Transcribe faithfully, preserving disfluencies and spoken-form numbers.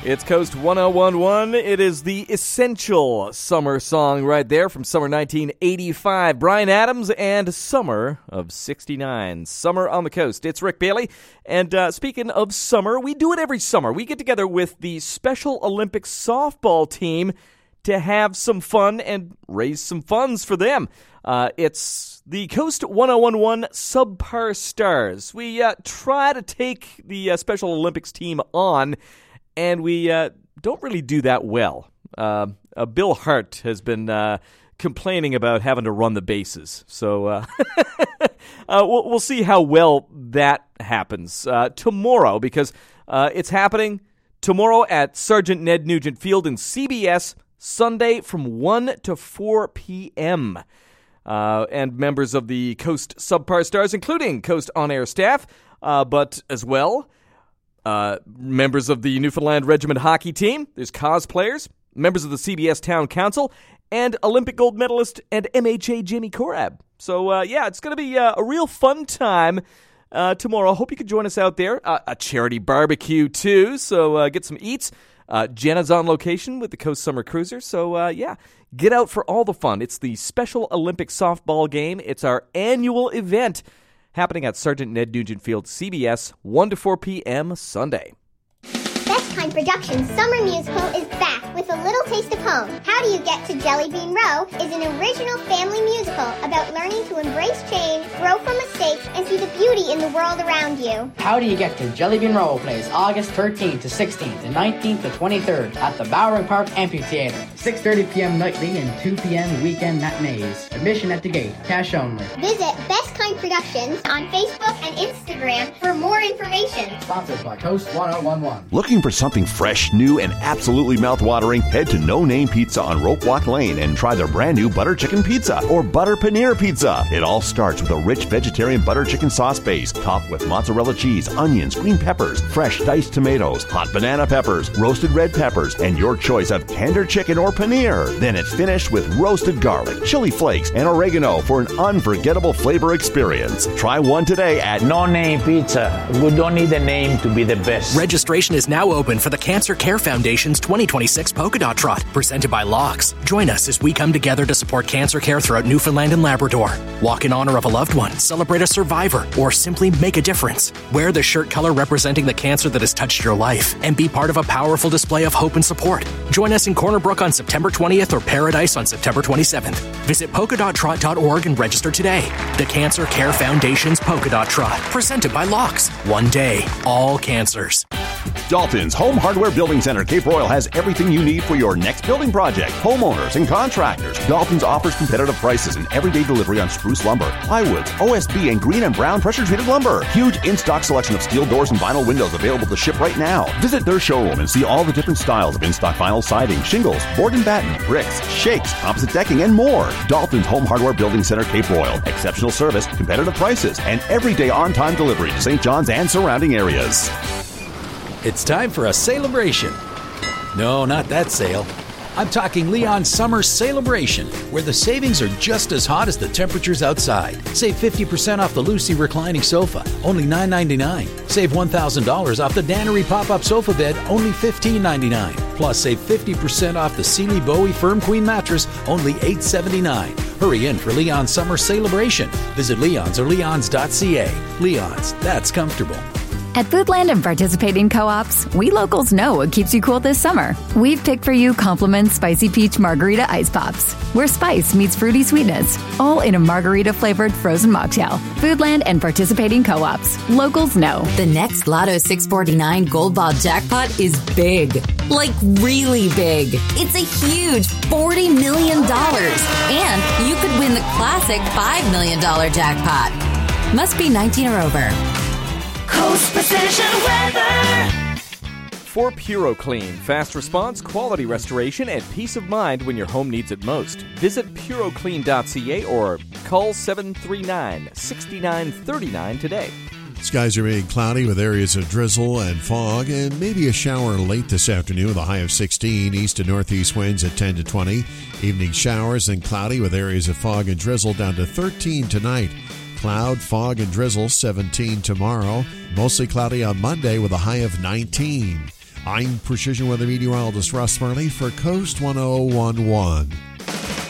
It's Coast one oh one point one. It is the essential summer song right there from summer nineteen eighty-five. Bryan Adams and Summer of sixty-nine. Summer on the Coast. It's Rick Bailey. And uh, speaking of summer, we do it every summer. We get together with the Special Olympics softball team to have some fun and raise some funds for them. Uh, it's the Coast one oh one point one Subpar Stars. We uh, try to take the uh, Special Olympics team on, and we uh, don't really do that well. Uh, uh, Bill Hart has been uh, complaining about having to run the bases. So uh, uh, we'll, we'll see how well that happens uh, tomorrow, because uh, it's happening tomorrow at Sergeant Ned Nugent Field in C B S, Sunday from one to four p.m. Uh, and members of the Coast Subpar Stars, including Coast On-Air staff, uh, but as well Uh, members of the Newfoundland Regiment hockey team, there's cosplayers, members of the C B S Town Council, and Olympic gold medalist and M H A Jamie Korab. So, uh, yeah, it's going to be uh, a real fun time uh, tomorrow. Hope you can join us out there. Uh, a charity barbecue, too, so uh, get some eats. Uh, Jenna's on location with the Coast Summer Cruiser, so, uh, yeah, get out for all the fun. It's the Special Olympic softball game. It's our annual event, happening at Sergeant Ned Nugent Field, C B S, one to four p.m. Sunday. Best Kind Productions Summer Musical is back with a little taste of home. How Do You Get to Jelly Bean Row is an original family musical about learning to embrace change, grow from mistakes, and see the beauty in the world around you. How Do You Get to Jelly Bean Row plays August thirteenth to sixteenth and nineteenth to twenty-third at the Bowring Park Amphitheater. six thirty p.m. nightly and two p.m. weekend matinees. Admission at the gate. Cash only. Visit Best Kind Productions on Facebook and Instagram for more information. Sponsored by Coast one oh one point one. Looking for something fresh, new, and absolutely mouth-watering? Head to No Name Pizza on Rope Walk Lane and try their brand new butter chicken pizza or butter paneer pizza. It all starts with a rich vegetarian butter chicken sauce base, topped with mozzarella cheese, onions, green peppers, fresh diced tomatoes, hot banana peppers, roasted red peppers, and your choice of tender chicken or paneer. Then it's finished with roasted garlic, chili flakes, and oregano for an unforgettable flavor experience. Try one today at No Name Pizza. We don't need a name to be the best. Registration is now open for the Cancer Care Foundation's twenty twenty-six Polka Dot Trot, presented by Locks. Join us as we come together to support cancer care throughout Newfoundland and Labrador. Walk in honor of a loved one, celebrate a survivor, or simply make a difference. Wear the shirt color representing the cancer that has touched your life and be part of a powerful display of hope and support. Join us in Corner Brook on September twentieth or Paradise on September twenty-seventh. Visit polka dot trot dot org and register today. The Cancer Care Foundation's Polka Dot Trot, presented by Locks. One day, all cancers. Dalton's Home Hardware Building Center, Cape Royal, has everything you need for your next building project. Homeowners and contractors. Dalton's offers competitive prices and everyday delivery on spruce lumber, plywoods, O S B, and green and brown pressure-treated lumber. Huge in-stock selection of steel doors and vinyl windows available to ship right now. Visit their showroom and see all the different styles of in-stock vinyl siding, shingles, board and batten, bricks, shakes, composite decking, and more. Dalton's Home Hardware Building Center, Cape Royal. Exceptional service, competitive prices, and everyday on-time delivery to Saint John's and surrounding areas. It's time for a celebration. No, not that sale. I'm talking Leon's Summer Celebration, where the savings are just as hot as the temperatures outside. Save fifty percent off the Lucy reclining sofa, only nine ninety-nine. Save one thousand dollars off the Dannery pop-up sofa bed, only fifteen ninety-nine. Plus, save fifty percent off the Sealy Bowie Firm Queen mattress, only eight seventy-nine. Hurry in for Leon's Summer Celebration. Visit Leon's or leons dot c a. Leon's, that's comfortable. At Foodland and participating co-ops, we locals know what keeps you cool this summer. We've picked for you Compliment Spicy Peach Margarita Ice Pops, where spice meets fruity sweetness, all in a margarita-flavored frozen mocktail. Foodland and participating co-ops. Locals know. The next Lotto six forty-nine Gold Ball jackpot is big. Like really big. It's a huge forty million dollars. And you could win the classic five million dollars jackpot. Must be nineteen or over. Coast Precision Weather. For PuroClean, fast response, quality restoration, and peace of mind when your home needs it most. Visit puro clean dot c a or call seven three nine, six nine three nine today. Skies are remaining cloudy with areas of drizzle and fog and maybe a shower late this afternoon with a high of sixteen. East to northeast winds at ten to twenty. Evening showers and cloudy with areas of fog and drizzle down to thirteen tonight. Cloud, fog, and drizzle, seventeen tomorrow. Mostly cloudy on Monday with a high of nineteen. I'm Precision Weather Meteorologist Russ Murley for Coast ten eleven.